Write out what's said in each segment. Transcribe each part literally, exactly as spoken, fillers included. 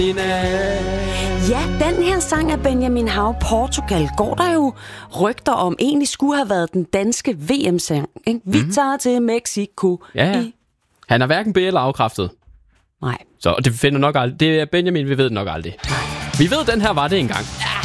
Ja, den her sang af Benjamin Hav, Portugal, går der jo rygter om, egentlig skulle have været den danske V M-sang. Ikke? Vi mm-hmm. tager til Mexico. Ja, ja. I... Han er hverken B eller afkræftet. Nej. Så det finder nok aldrig. Det er Benjamin, vi ved det nok aldrig. Vi ved, den her var det engang. Ja.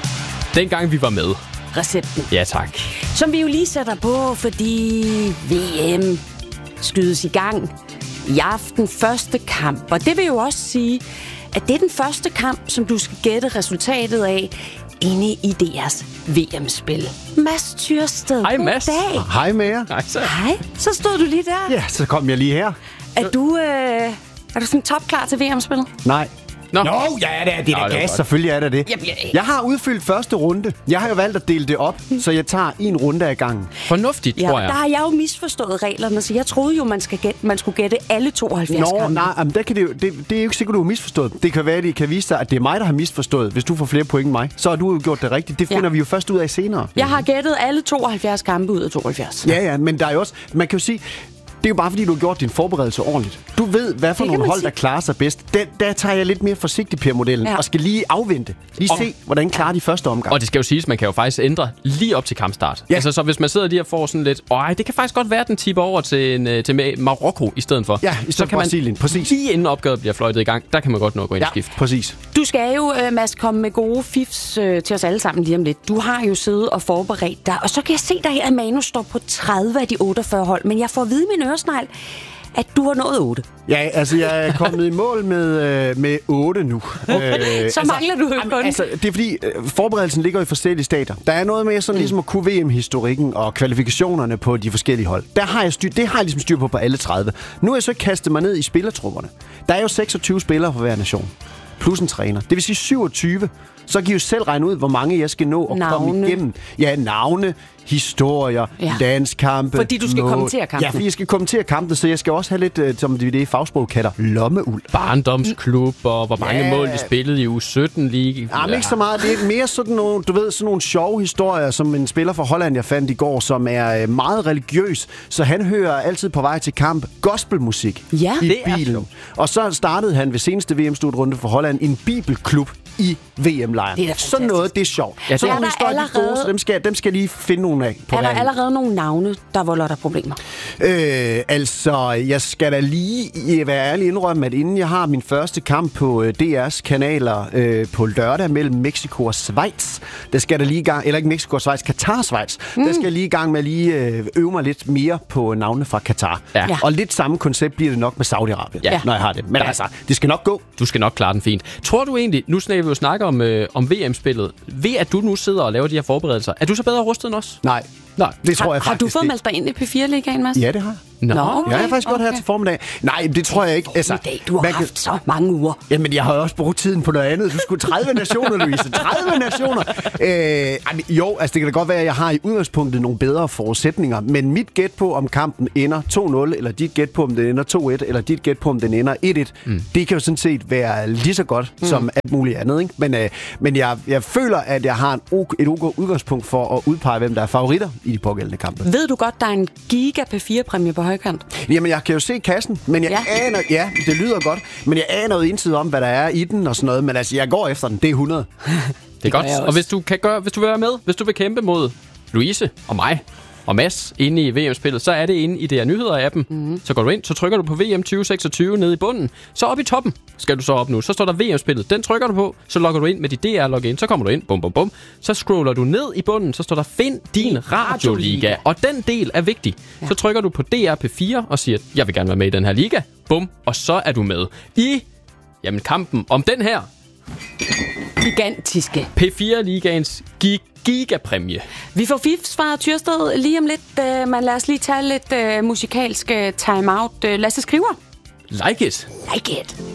Dengang vi var med. Recepten. Ja, tak. Som vi jo lige sætter på, fordi V M skydes i gang i aften. Første kamp. Og det vil jo også sige, at det er den første kamp, som du skal gætte resultatet af inde i deres V M-spil. Mads Tyrsted. Hej, Mads. Goddag. Hej med jer. Hej, så. Hej. Så stod du lige der. Ja, så kom jeg lige her. Er du, øh, er du sådan topklar til V M-spillet? Nej. Nå. Nå, ja, det er, det er Nå, da det gas, godt. selvfølgelig er det det. Jeg bliver- Jeg har udfyldt første runde. Jeg har jo valgt at dele det op, så jeg tager en runde ad gangen. Fornuftigt, Ja, tror og jeg. der har jeg jo misforstået reglerne, så jeg troede jo, man, skal gætte, man skulle gætte alle tooghalvfjerds Nå, kampe. nej, men der kan det, jo, det, det er jo ikke sikkert, du har misforstået. Det kan være, at det kan vise sig, at det er mig, der har misforstået. Hvis du får flere point end mig, så har du jo gjort det rigtigt. Det finder Ja. vi jo først ud af senere. Jeg har gættet alle tooghalvfjerds kampe ud af tooghalvfjerds. Ja, ja, men der er jo også... Man kan jo sige... Det er jo bare, fordi du har gjort din forberedelse ordentligt. Du ved, hvad for Det kan nogle man hold, sige. der klarer sig bedst. Der, der tager jeg lidt mere forsigtigt Per-modellen, Ja. og skal lige afvente. Lige Og- se, hvordan klarer de første omgang. Og det skal jo siges, man kan jo faktisk ændre lige op til kampstart. Ja. Altså, så hvis man sidder lige og får sådan lidt, åh, det kan faktisk godt være, at den tipper over til, en, øh, til Ma- Marokko i stedet for. Ja, i stedet så for kan man Brasilien, præcis. lige inden opgøret bliver fløjtet i gang, der kan man godt nå at gå ind og Ja, skifte. præcis. Du skal jo, øh, Mads, komme med gode fifs øh, til os alle sammen lige om lidt. Du har jo siddet og forberedt dig, og så kan jeg se dig, at manus står på tredive af de otteogfyrre hold, men jeg får at vide i min øresnegl, at du har nået otte. Ja, altså, jeg er kommet i mål med, øh, med otte nu. øh, Så mangler du jo kun. Altså, det er fordi, øh, forberedelsen ligger i forskellige stater. Der er noget med sådan ligesom at kunne V M-historikken og kvalifikationerne på de forskellige hold. Der har jeg styr, det har jeg ligesom styr på på alle tredive. Nu har jeg så kastet mig ned i spillertrupperne. Der er jo seksogtyve spillere for hver nation. Plus en træner. Det vil sige syvogtyve. Så kan I jo selv regne ud, hvor mange jeg skal nå at Navne. komme igennem. Ja, navne, historier, Ja. ja. landskampe. Fordi du skal mål. kommentere kampene. Ja, fordi jeg skal kommentere kampene, så jeg skal også have lidt, øh, som det i fagsprog kalder, lommeuld. Barndomsklub, og hvor mange Ja. mål de spillede i uge sytten lige. Ja, men ikke så meget. Det er mere sådan nogle, du ved, sådan nogle sjove historier, som en spiller fra Holland, jeg fandt i går, som er øh, meget religiøs. Så han hører altid på vej til kamp gospelmusik Ja, i det er bilen. sjovt. Og så startede han ved seneste V M-slutrunde for Holland en bibelklub i V M-lejren. Det er da Sådan fantastisk. noget, det er sjovt. Ja, det Sådan er nogle der historier, de er gode, allerede- så dem skal, dem skal jeg lige finde nogle af på Er der vejen. allerede nogle navne, der volder dig problemer? Øh, altså, jeg skal da lige være ærlig indrømme, at inden jeg har min første kamp på øh, D R's kanaler øh, på lørdag mellem Mexico og Schweiz, der skal der lige i gang, eller ikke Mexico og Schweiz, Katar og Schweiz, mm. der skal jeg lige i gang med at lige øh, øve mig lidt mere på navne fra Katar. Ja. Ja. Og lidt samme koncept bliver det nok med Saudi-Arabien, Ja. når jeg har det. Men Ja. altså, det skal nok gå. Du skal nok klare den fint. Tror du egentlig, nu snakker vi jo snakker om, øh, om V M-spillet, ved at du nu sidder og laver de her forberedelser, er du så bedre rustet end os? Nej, Nej. det tror har, jeg har faktisk du fået ikke. meldt dig ind i P fire-ligaen, Mads? Ja, det har jeg. Nå. Nå, Ja, jeg har faktisk godt her okay. til formiddag. Nej, det tror jeg ikke. Altså, I dag, du har man kan- haft så mange uger. Jamen, jeg har jo også brugt tiden på noget andet. Du skulle tredive nationer, Louise. tredive nationer! Øh, ej, men jo, altså det kan da godt være, at jeg har i udgangspunktet nogle bedre forudsætninger, men mit gæt på, om kampen ender to nul, eller dit gæt på, om den ender to et, eller dit gæt på, om den ender et et, mm. det kan jo sådan set være lige så godt mm. som alt muligt andet, ikke? Men, øh, men jeg, jeg føler, at jeg har en ok, et ok udgangspunkt for at udpege, hvem der er favoritter i de pågældende kampe. Ved du godt, der er en giga P fire-præmie på højkant? Jamen, jeg kan jo se kassen, men jeg Ja. ja. aner... Ja, det lyder godt, men jeg aner jo indtil om, hvad der er i den og sådan noget, men altså, jeg går efter den. Det er hundrede. Det er gør godt. jeg også. Og hvis du, kan gøre, hvis du vil være med, hvis du vil kæmpe mod Louise og mig og Mads inde i V M-spillet, så er det inde i D R Nyheder-appen. Mm-hmm. Så går du ind, så trykker du på V M tyve seksogtyve nede i bunden. Så op i toppen skal du så op nu. Så står der V M-spillet. Den trykker du på, så logger du ind med dit D R-login. Så kommer du ind, bum, bum, bum. Så scroller du ned i bunden, så står der Find din radioliga. Og den del er vigtig. Ja. Så trykker du på D R P fire og siger, jeg vil gerne være med i den her liga. Bum, og så er du med i jamen, kampen om den her Gigantiske. P fire-ligaens gig gigapræmie. Vi får fifs fra Tyrsted lige om lidt, uh, men lad os lige tage lidt uh, musikalsk uh, time-out. Uh, Lasse Skriver. Like it. Like it.